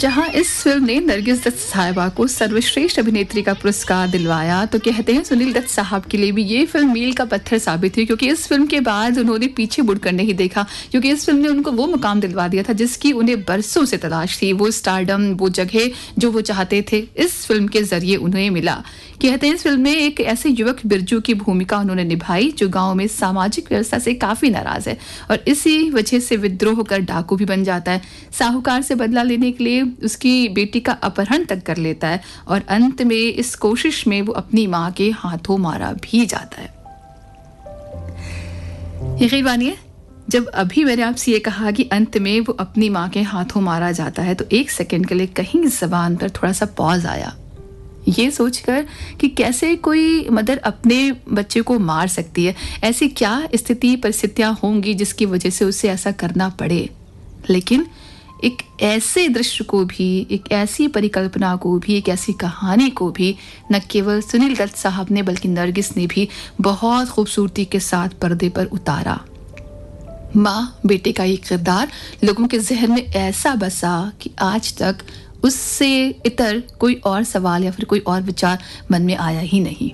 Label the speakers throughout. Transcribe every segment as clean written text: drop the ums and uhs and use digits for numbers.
Speaker 1: जहां इस फिल्म ने नरगिस दत्त साहिबा को सर्वश्रेष्ठ अभिनेत्री का पुरस्कार दिलवाया, तो कहते हैं सुनील दत्त साहब के लिए भी ये फिल्म मील का पत्थर साबित हुई, क्योंकि इस फिल्म के बाद उन्होंने पीछे मुड़कर नहीं देखा, क्योंकि इस फिल्म ने उनको वो मुकाम दिलवा दिया था जिसकी उन्हें बरसों से तलाश थी। वो स्टारडम, वो जगह जो वो चाहते थे, इस फिल्म के जरिए उन्हें मिला। कहते हैं इस फिल्म में एक ऐसे युवक बिरजू की भूमिका उन्होंने निभाई जो गांव में सामाजिक व्यवस्था से काफी नाराज है और इसी वजह से विद्रोह होकर डाकू भी बन जाता है। साहूकार से बदला लेने के लिए उसकी बेटी का अपहरण तक कर लेता है और अंत में इस कोशिश में वो अपनी मां के हाथों मारा भी जाता है। यकीन मानिए, जब अभी मैंने आपसे ये कहा कि अंत में वो अपनी मां के हाथों मारा जाता है, तो एक सेकंड के लिए कहीं जबान पर थोड़ा सा पॉज आया, ये सोचकर कि कैसे कोई मदर अपने बच्चे को मार सकती है। ऐसी क्या स्थिति परिस्थितियां होंगी जिसकी वजह से उसे ऐसा करना पड़े। लेकिन एक ऐसे दृश्य को भी, एक ऐसी परिकल्पना को भी, एक ऐसी कहानी को भी न केवल सुनील दत्त साहब ने बल्कि नरगिस ने भी बहुत खूबसूरती के साथ पर्दे पर उतारा। माँ बेटे का ये किरदार लोगों के जहन में ऐसा बसा कि आज तक उससे इतर कोई और सवाल या फिर कोई और विचार मन में आया ही नहीं।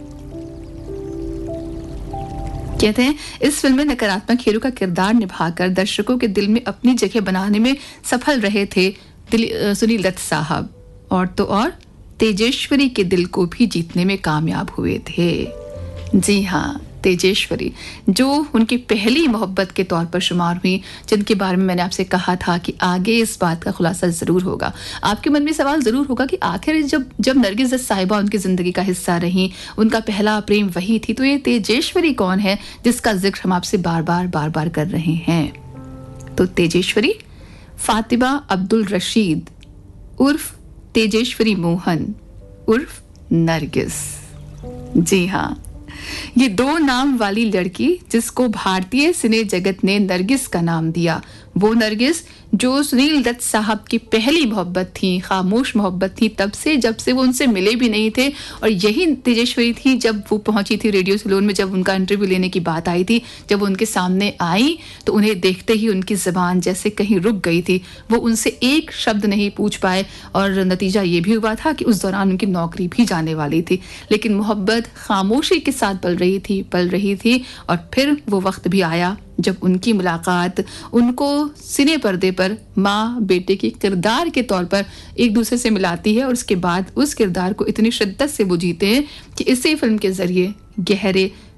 Speaker 1: कहते हैं इस फिल्म में नकारात्मक हीरो का किरदार निभाकर दर्शकों के दिल में अपनी जगह बनाने में सफल रहे थे सुनील दत्त साहब, और तो और तेजेश्वरी के दिल को भी जीतने में कामयाब हुए थे। जी हाँ, तेजेश्वरी जो उनकी पहली मोहब्बत के तौर पर शुमार हुई, जिनके बारे में मैंने आपसे कहा था कि आगे इस बात का खुलासा जरूर होगा। आपके मन में सवाल जरूर होगा कि आखिर जब नरगिस दत्त साहिबा उनकी जिंदगी का हिस्सा रही, उनका पहला प्रेम वही थी, तो ये तेजेश्वरी कौन है जिसका जिक्र हम आपसे बार बार कर रहे हैं। तो तेजेश्वरी फातिमा अब्दुल रशीद उर्फ तेजेश्वरी मोहन उर्फ नरगिस। जी हाँ, ये दो नाम वाली लड़की जिसको भारतीय सिने जगत ने नरगिस का नाम दिया, वो नरगिस जो सुनील दत्त साहब की पहली मोहब्बत थी, खामोश मोहब्बत थी, तब से जब से वो उनसे मिले भी नहीं थे। और यही तेजेश्वरी थी जब वो पहुंची थी रेडियो सैलून में, जब उनका इंटरव्यू लेने की बात आई थी, जब वो उनके सामने आई तो उन्हें देखते ही उनकी जुबान जैसे कहीं रुक गई थी। वो उनसे एक शब्द नहीं पूछ पाए और नतीजा ये भी हुआ था कि उस दौरान उनकी नौकरी भी जाने वाली थी। लेकिन मोहब्बत खामोशी के साथ पल रही थी और फिर वो वक्त भी आया जब उनकी मुलाकात उनको सिने पर्दे पर माँ बेटे के किरदार के तौर पर एक दूसरे से मिलाती है, और उसके बाद उस किरदार को इतनी शिद्दत से वो जीते हैं कि इसी फिल्म के जरिए गहरे